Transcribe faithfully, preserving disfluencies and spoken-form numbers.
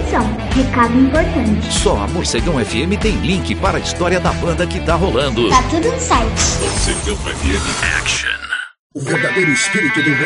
Atenção, recado importante. Só a Morcegão F M tem link para a história da banda que tá rolando. Tá tudo no site. Morcegão F M Action. O verdadeiro espírito do